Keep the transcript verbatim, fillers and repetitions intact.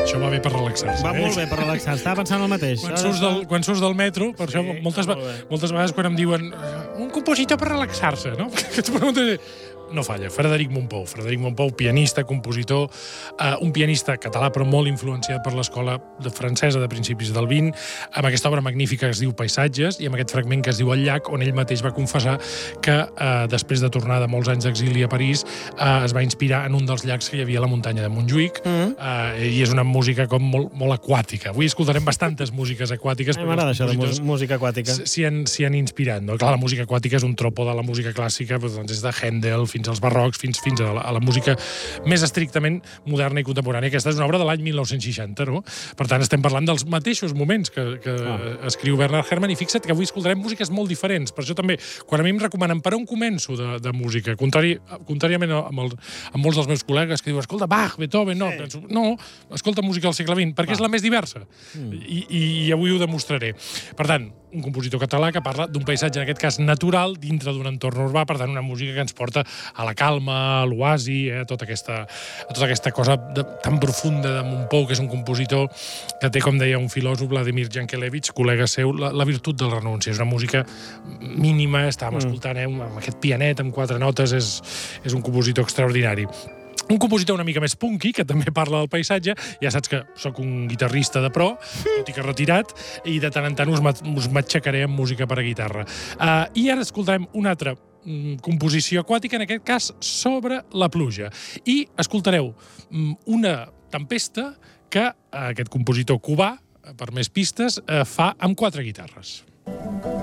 Això va bé per relaxar-se. Va molt bé per relaxar, estava pensant el mateix. Quan surts del, quan surts del metro, per Sí, això moltes, va molt bé. moltes vegades quan em diuen un compositor per relaxar-se, no? Que et preguntes... No falla, Frederic Mompou. Frederic Mompou, pianista, compositor, eh, un pianista català però molt influenciat per l'escola de francesa de principis del vint, amb aquesta obra magnífica que es diu Paisatges i amb aquest fragment que es diu El llac, on ell mateix va confessar que eh, després de tornar de molts anys d'exili a París eh, es va inspirar en un dels llacs que hi havia a la muntanya de Montjuïc Mm. eh, i és una música com molt, molt aquàtica. Avui escoltarem bastantes músiques aquàtiques. A mi m'agrada això de compositors mus- música aquàtica. s'hi han, s'hi han inspirat. No? Clar, la música aquàtica és un tropo de la música clàssica, però, doncs, és de Händel fins als barrocs, fins, fins a, la, a la música més estrictament moderna i contemporània. Aquesta és una obra de l'any mil nou-cents seixanta, no? Per tant, estem parlant dels mateixos moments que, que Ah. escriu Bernard Herrmann, i fixa't que avui escoltarem músiques molt diferents. Per això també, quan a mi em recomanen per on començo de, de música, contrari, contràriament amb, el, amb molts dels meus col·legues que diuen, escolta, Bach, Beethoven, no, Sí. penso, no, escolta música del segle vint, perquè Va. és la més diversa. Mm. I, i, I avui ho demostraré. Per tant, un compositor català que parla d'un paisatge, en aquest cas natural, dintre d'un entorn urbà, per tant, una música que ens porta a la calma, a l'oasi, eh, a, tota aquesta, a tota aquesta cosa de, tan profunda de Mompou, que és un compositor que té, com deia un filòsof, Vladimir Yankelevich, col·lega seu, la, la virtut del renúncia. És una música mínima, estàvem Mm. escoltant eh, amb aquest pianet, amb quatre notes, és, és un compositor extraordinari. Un compositor una mica més punky, que també parla del paisatge. Ja saps que sóc un guitarrista de pro, tot i que retirat, i de tant en tant us, ma- us matxacaré amb música per a guitarra. Uh, I ara escoltarem una altra mm, composició aquàtica, en aquest cas sobre la pluja. I escoltareu mm, una tempesta que uh, aquest compositor cubà, per més pistes, uh, fa amb quatre guitarres.